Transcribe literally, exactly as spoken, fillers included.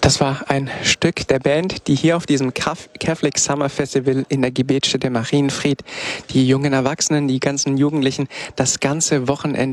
Das war ein Stück der Band, die hier auf diesem Catholic Summer Festival in der Gebetsstätte Marienfried die jungen Erwachsenen, die ganzen Jugendlichen das ganze Wochenende